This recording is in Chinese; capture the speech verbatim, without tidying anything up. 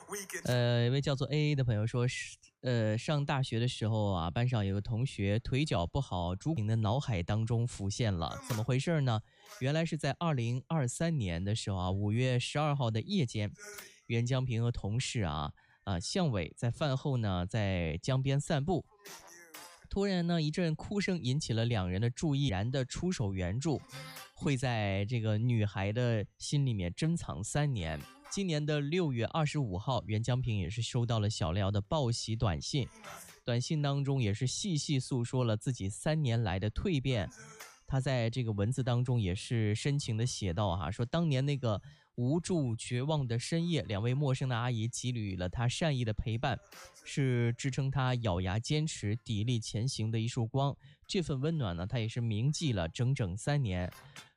呃，一位叫做 A A 的朋友说，是呃，上大学的时候啊，班上有个同学腿脚不好，朱平的脑海当中浮现了，怎么回事呢？原来是在二零二三年的时候啊，五月十二号的夜间，袁江平和同事啊啊向伟在饭后呢在江边散步。突然呢，一阵哭声引起了两人的注意，然的出手援助，会在这个女孩的心里面珍藏三年。今年的六月二十五号，袁江平也是收到了小廖的报喜短信，短信当中也是细细诉说了自己三年来的蜕变。他在这个文字当中也是深情的写道哈、啊，说当年那个无助绝望的深夜，两位陌生的阿姨给予了他善意的陪伴，是支撑他咬牙坚持砥砺前行的一束光。这份温暖呢，他也是铭记了整整三年。